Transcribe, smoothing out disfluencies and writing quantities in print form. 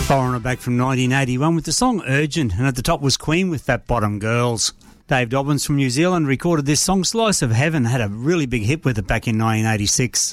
Foreigner back from 1981 with the song Urgent, and at the top was Queen with Fat Bottom Girls. Dave Dobbins from New Zealand recorded this song, Slice of Heaven, had a really big hit with it back in 1986.